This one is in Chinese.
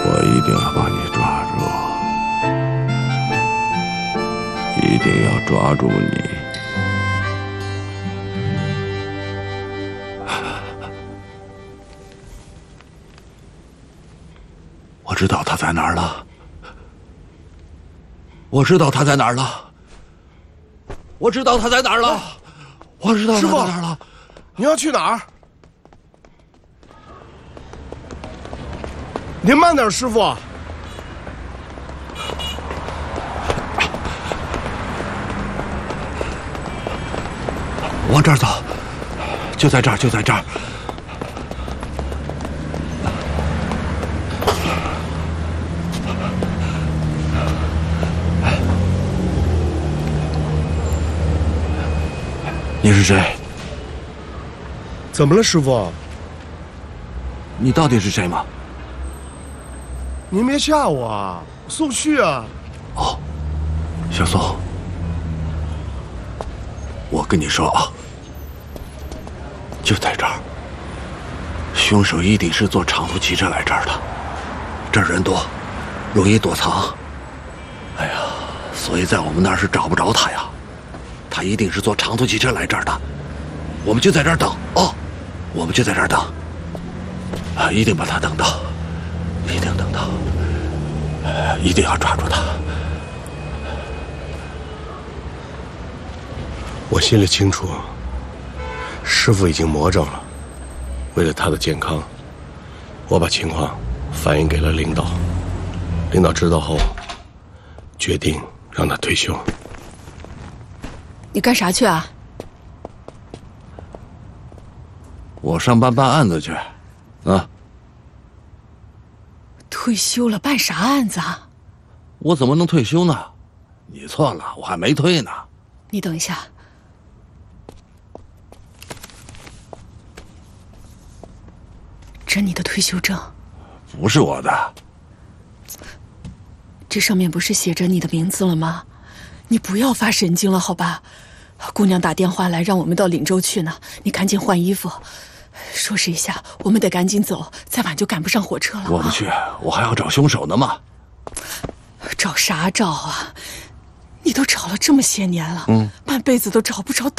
我一定要把你抓住，一定要抓住你。我知道他在哪儿了，我知道他在哪儿了，我知道他在哪儿了，我知道他在哪儿了。 你要去哪儿？您慢点，师傅。 往这儿走，就在这儿，就在这儿。你是谁？ 怎么了，师傅？ 你到底是谁吗？ 您别吓我啊，宋旭啊！ 哦，小宋，我跟你说啊，就在这儿，凶手一定是坐长途汽车来这儿的，这儿人多，容易躲藏。哎呀，所以在我们那儿是找不着他呀，他一定是坐长途汽车来这儿的，我们就在这儿等哦，我们就在这儿等，啊，一定把他等到，一定等到。一定要抓住他！ 我心里清楚，师傅已经魔怔了。为了他的健康，我把情况反映给了领导。领导知道后，决定让他退休。 你干啥去啊？ 我上班办案子去，啊。 退休了办啥案子啊？ 我怎么能退休呢？你错了，我还没退呢。 你等一下，这你的退休证？ 不是我的。 这上面不是写着你的名字了吗？你不要发神经了，好吧？姑娘打电话来让我们到岭州去呢，你赶紧换衣服。收拾一下，我们得赶紧走，再晚就赶不上火车了。 我不去，我还要找凶手呢嘛。 找啥找啊？你都找了这么些年了，半辈子都找不着